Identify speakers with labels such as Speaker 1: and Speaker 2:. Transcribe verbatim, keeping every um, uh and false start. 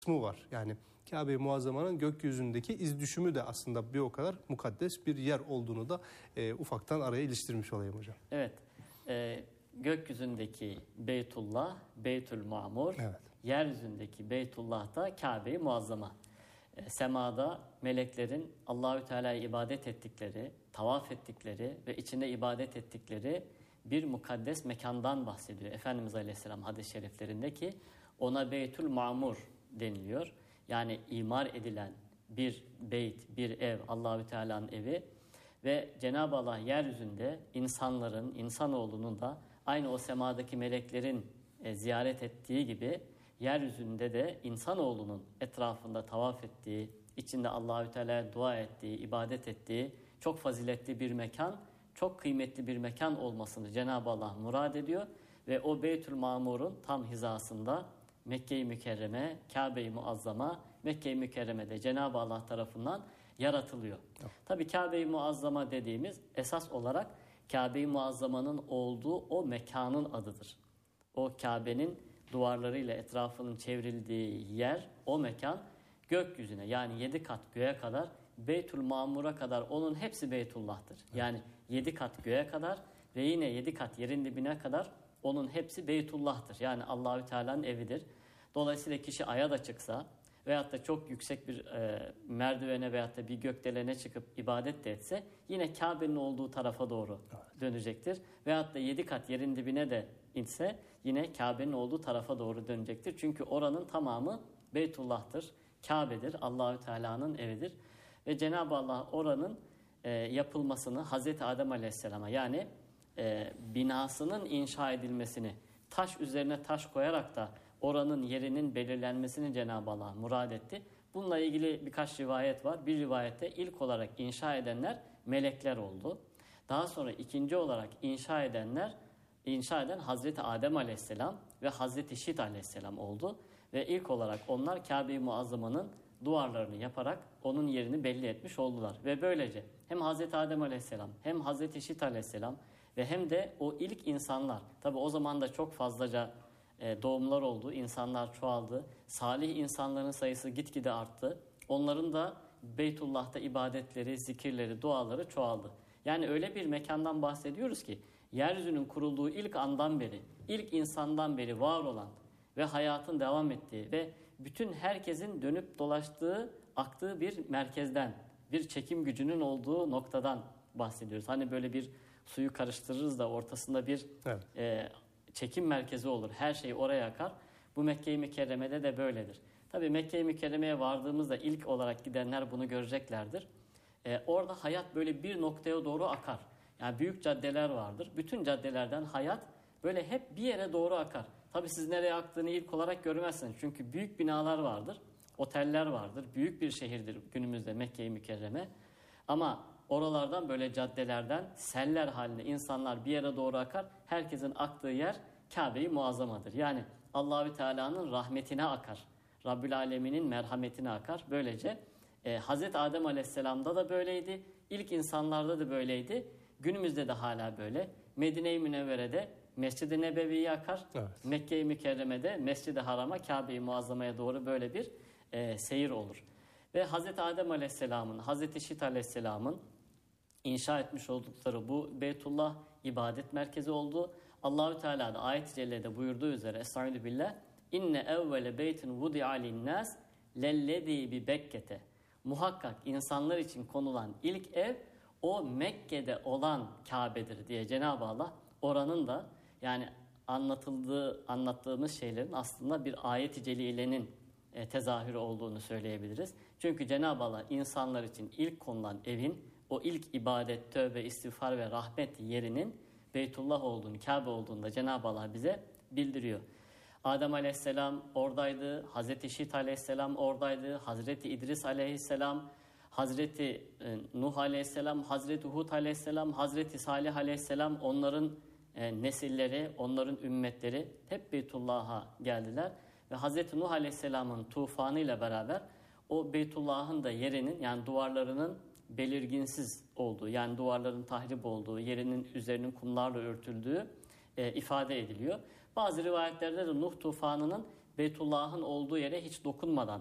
Speaker 1: kısmı var. Yani Kabe-i Muazzama'nın gökyüzündeki iz düşümü de aslında bir o kadar mukaddes bir yer olduğunu da e, ufaktan araya iliştirmiş olayım hocam.
Speaker 2: Evet. E, gökyüzündeki Beytullah, Beytül Mamur,
Speaker 1: Evet.
Speaker 2: yeryüzündeki Beytullah da Kabe-i Muazzama. E, semada meleklerin Allahü Teala'ya ibadet ettikleri, tavaf ettikleri ve içinde ibadet ettikleri bir mukaddes mekandan bahsediyor. Efendimiz Aleyhisselam hadis-i şeriflerinde ki ona Beytül Mamur deniliyor. Yani imar edilen bir beyt, bir ev, Allahü Teala'nın evi ve Cenab-ı Allah yeryüzünde insanların, insanoğlunun da aynı o semadaki meleklerin e, ziyaret ettiği gibi yeryüzünde de insanoğlunun etrafında tavaf ettiği, içinde Allahü Teala'ya dua ettiği, ibadet ettiği çok faziletli bir mekan, çok kıymetli bir mekan olmasını Cenab-ı Allah murad ediyor ve o Beytül Mamur'un tam hizasında Mekke-i Mükerreme, Kabe-i Muazzama, Mekke-i Mükerreme'de Cenab-ı Allah tarafından yaratılıyor. Evet. Tabii Kabe-i Muazzama dediğimiz esas olarak Kabe-i Muazzama'nın olduğu o mekanın adıdır. O Kabe'nin duvarlarıyla etrafının çevrildiği yer, o mekan gökyüzüne yani yedi kat göğe kadar Beytül Mamur'a kadar onun hepsi Beytullah'tır. Evet. Yani yedi kat göğe kadar ve yine yedi kat yerin dibine kadar onun hepsi Beytullah'tır. Yani Allahü Teala'nın evidir. Dolayısıyla kişi aya da çıksa veyahut da çok yüksek bir e, merdivene veyahut da bir gökdelene çıkıp ibadet de etse yine Kabe'nin olduğu tarafa doğru evet. dönecektir. Veyahut da yedi kat yerin dibine de inse yine Kabe'nin olduğu tarafa doğru dönecektir. Çünkü oranın tamamı Beytullah'tır. Kabe'dir. Allahü Teala'nın evidir. Ve Cenab-ı Allah oranın e, yapılmasını Hazreti Adem Aleyhisselam'a yani e, binasının inşa edilmesini taş üzerine taş koyarak da oranın yerinin belirlenmesini Cenab-ı Allah murad etti. Bununla ilgili birkaç rivayet var. Bir rivayette ilk olarak inşa edenler melekler oldu. Daha sonra ikinci olarak inşa edenler, inşa eden Hazreti Adem Aleyhisselam ve Hazreti Şit Aleyhisselam oldu. Ve ilk olarak onlar Kabe-i Muazzama'nın duvarlarını yaparak onun yerini belli etmiş oldular. Ve böylece hem Hazreti Adem Aleyhisselam hem Hazreti Şit Aleyhisselam ve hem de o ilk insanlar, tabi o zaman da çok fazlaca doğumlar oldu, insanlar çoğaldı, salih insanların sayısı gitgide arttı. Onların da Beytullah'ta ibadetleri, zikirleri, duaları çoğaldı. Yani öyle bir mekandan bahsediyoruz ki yeryüzünün kurulduğu ilk andan beri, ilk insandan beri var olan ve hayatın devam ettiği ve bütün herkesin dönüp dolaştığı, aktığı bir merkezden, bir çekim gücünün olduğu noktadan bahsediyoruz. Hani böyle bir suyu karıştırırız da ortasında bir evet. e, çekim merkezi olur. Her şey oraya akar. Bu Mekke-i Mükerreme'de de böyledir. Tabii Mekke-i Mükerreme'ye vardığımızda ilk olarak gidenler bunu göreceklerdir. Ee, orada hayat böyle bir noktaya doğru akar. Yani büyük caddeler vardır. Bütün caddelerden hayat böyle hep bir yere doğru akar. Tabii siz nereye aktığını ilk olarak görmezsiniz. Çünkü büyük binalar vardır. Oteller vardır. Büyük bir şehirdir günümüzde Mekke-i Mükerreme. Ama oralardan böyle caddelerden seller halinde insanlar bir yere doğru akar. Herkesin aktığı yer Kabe-i Muazzama'dır. Yani Allahü Teala'nın rahmetine akar. Rabbül Alemin'in merhametine akar. Böylece e, Hazreti Adem Aleyhisselam'da da böyleydi. İlk insanlarda da böyleydi. Günümüzde de hala böyle. Medine-i Münevvere'de Mescid-i Nebevi'yi akar. Evet. Mekke-i Mükerreme'de Mescid-i Haram'a, Kabe-i Muazzama'ya doğru böyle bir e, seyir olur. Ve Hazreti Adem Aleyhisselam'ın, Hazreti Şit Aleyhisselam'ın inşa etmiş oldukları bu Beytullah ibadet merkezi oldu. Allahü Teala da ayet-i cellede buyurduğu üzere Estaizu billah inne evvele beytin vudi'a linnâs lellezî bi Bekke'te. Muhakkak insanlar için konulan ilk ev o Mekke'de olan Kabe'dir diye Cenab-ı Allah oranın da yani anlatıldığı anlattığımız şeylerin aslında bir ayet-i celilenin e, tezahürü olduğunu söyleyebiliriz. Çünkü Cenab-ı Allah insanlar için ilk konulan evin o ilk ibadet, tövbe, istiğfar ve rahmet yerinin Beytullah olduğunu, Kabe olduğunu da Cenab-ı Allah bize bildiriyor. Adem Aleyhisselam oradaydı, Hazreti Şit Aleyhisselam oradaydı, Hazreti İdris Aleyhisselam, Hazreti Nuh Aleyhisselam, Hazreti Hud Aleyhisselam, Hazreti Salih Aleyhisselam onların e, nesilleri, onların ümmetleri hep Beytullah'a geldiler. Ve Hazreti Nuh Aleyhisselam'ın tufanıyla beraber o Beytullah'ın da yerinin yani duvarlarının belirginsiz olduğu yani duvarların tahrip olduğu, yerinin üzerinin kumlarla örtüldüğü e, ifade ediliyor. Bazı rivayetlerde de Nuh tufanının Beytullah'ın olduğu yere hiç dokunmadan